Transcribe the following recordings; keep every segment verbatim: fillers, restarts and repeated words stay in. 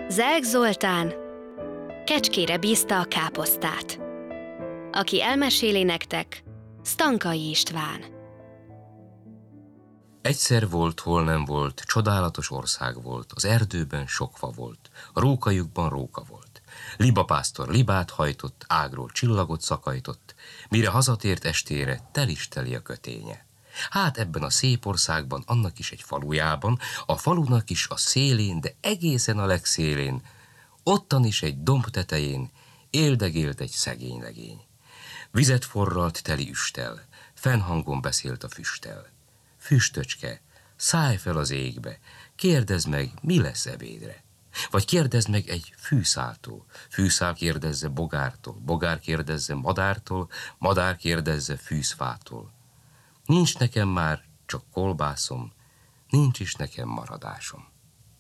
Zelk Zoltán kecskére bízta a káposztát. Aki elmeséli nektek, Stankai István. Egyszer volt, hol nem volt, csodálatos ország volt, az erdőben sok fa volt, a rókajukban róka volt. Libapásztor libát hajtott, ágról csillagot szakajtott, mire hazatért estére, tel is teli a köténye. Hát ebben a szép országban, annak is egy falujában, a falunak is a szélén, de egészen a legszélén, ottan is egy domb tetején éldegélt egy szegény legény. Vizet forralt teli üsttel, fennhangon beszélt a füsttel. Füstöcske, szállj fel az égbe, kérdezd meg, mi lesz ebédre. Vagy kérdezd meg egy fűszáltól, fűszál kérdezze bogártól, bogár kérdezze madártól, madár kérdezze fűszfától. Nincs nekem már csak kolbászom, nincs is nekem maradásom.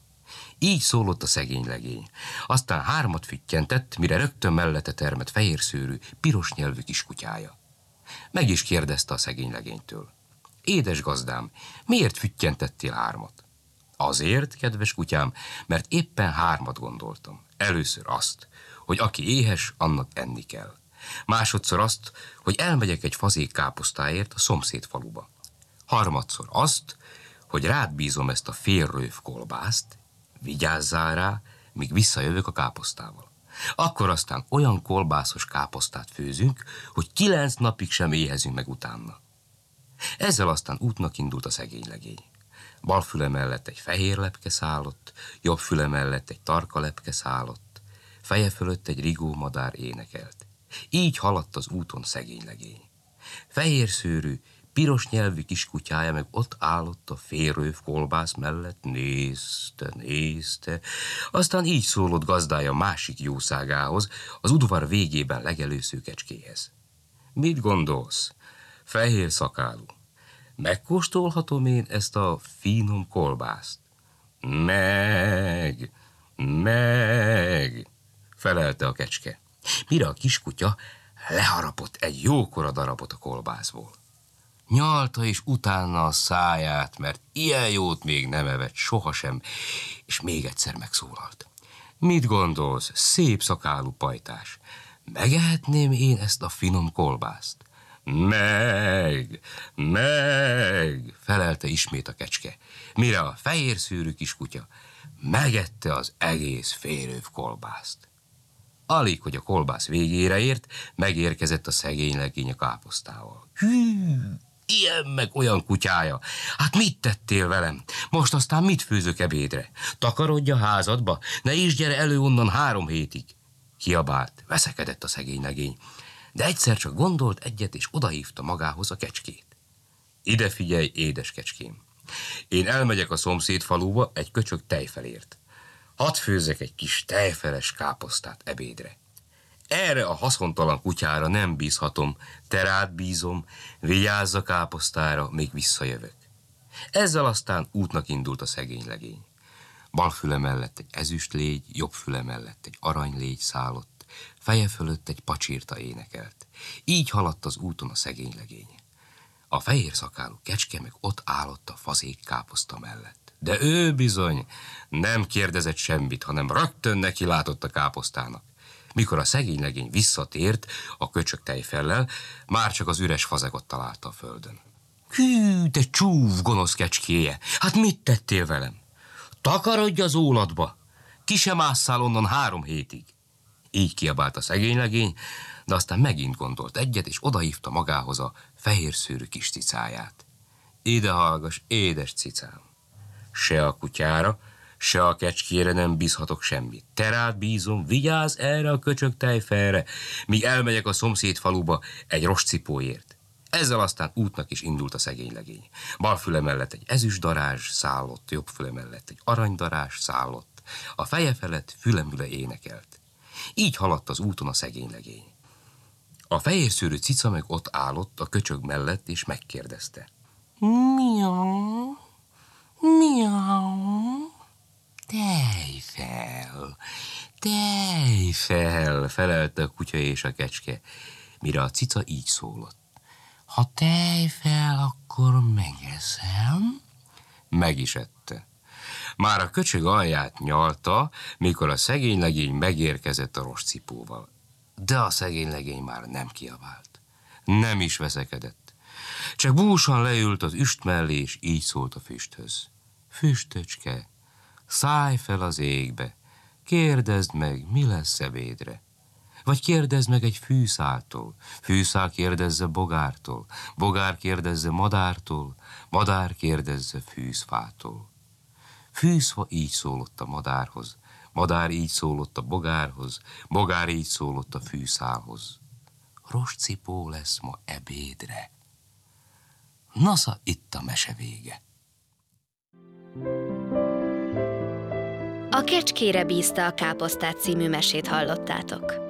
Így szólott a szegény legény. Aztán hármat füttyentett, mire rögtön mellette termett fehérszőrű, piros nyelvű kiskutyája. Meg is kérdezte a szegény legénytől. Édes gazdám, miért füttyentettél hármat? Azért, kedves kutyám, mert éppen hármat gondoltam. Először azt, hogy aki éhes, annak enni kell. Másodszor azt, hogy elmegyek egy fazék káposztáért a szomszéd faluba. Harmadszor azt, hogy rád bízom ezt a fél röv kolbászt, vigyázzál rá, míg visszajövök a káposztával. Akkor aztán olyan kolbászos káposztát főzünk, hogy kilenc napig sem éhezünk meg utána. Ezzel aztán útnak indult a szegény legény. Bal füle mellett egy fehér lepke szállott, jobb füle mellett egy tarka lepke szállott, feje fölött egy rigó madár énekelt. Így haladt az úton szegény legény. Fehér szőrű, piros nyelvű kiskutyája meg ott állott a félröv kolbász mellett, nézte, nézte. Aztán így szólott gazdája másik jószágához, az udvar végében legelősző kecskéhez. Mit gondolsz, fehér szakálú? Megkóstolhatom én ezt a finom kolbászt? Meg, meg, felelte a kecske. Mire a kiskutya leharapott egy jókora darabot a kolbászból. Nyalta is utána a száját, mert ilyen jót még nem evett sohasem, és még egyszer megszólalt. Mit gondolsz, szép szakálú pajtás? Megehetném én ezt a finom kolbászt? Meg, meg, felelte ismét a kecske, mire a fehér szőrű kiskutya megette az egész félröv kolbászt. Alig, hogy a kolbász végére ért, megérkezett a szegény legény a káposztával. Hű, ilyen meg olyan kutyája, hát mit tettél velem? Most aztán mit főzök ebédre? Takarodj a házadba, ne is gyere elő onnan három hétig. Kiabált, veszekedett a szegény legény, de egyszer csak gondolt egyet, és odahívta magához a kecskét. Ide figyelj, édes kecském, én elmegyek a szomszéd faluba egy köcsög tejfelért. Hadd főzzek egy kis tejfeles káposztát ebédre. Erre a haszontalan kutyára nem bízhatom, te rád bízom, vigyázz a káposztára, még visszajövök. Ezzel aztán útnak indult a szegény legény. Bal füle mellett egy ezüst légy, jobb füle mellett egy aranylégy szállott, feje fölött egy pacsirta énekelt. Így haladt az úton a szegény legény. A fehér szakálú kecske meg ott állott a fazék káposzta mellett. De ő bizony nem kérdezett semmit, hanem rögtön neki látott a káposztának. Mikor a szegény legény visszatért a köcsög tejfellel, már csak az üres fazegot találta a földön. Hű, te csúf, gonosz kecskéje, hát mit tettél velem? Takarodj az óladba, ki sem ásszál onnan három hétig. Így kiabált a szegény legény, de aztán megint gondolt egyet, és odahívta magához a fehér szőrű kis cicáját. Ide hallgass, édes cicám! Se a kutyára, se a kecskére nem bízhatok semmit. Te rád bízom, vigyázz erre a köcsög tejfelre, míg elmegyek a szomszéd faluba egy rostcipóért. Ezzel aztán útnak is indult a szegény legény. Bal füle mellett egy ezüst darázs szállott, jobb füle mellett egy aranydarázs szállott, a feje felett fülemüle énekelt. Így haladt az úton a szegény legény. A fehér szőrű cica meg ott állott a köcsög mellett, és megkérdezte. Miau, miau, tejfel, tejfel, felelte a kutya és a kecske, mire a cica így szólott. Ha tejfel, akkor megeszem. Meg is ette. Már a köcsög alját nyalta, mikor a szegény legény megérkezett a rostcipóval. De a szegény legény már nem kiabált, nem is veszekedett. Csak búsan leült az üst mellé, és így szólt a füsthöz. Füstöcske, szállj fel az égbe, kérdezd meg, mi lesz ebédre. Vagy kérdezd meg egy fűszáltól, fűszál kérdezze bogártól, bogár kérdezze madártól, madár kérdezze fűzfától. Fűzfa így szólott a madárhoz, madár így szólott a bogárhoz, bogár így szólott a fűszálhoz. Rostcipó lesz ma ebédre. Nasza, itt a mese vége. A Kecskére bízta a káposztát című mesét hallottátok.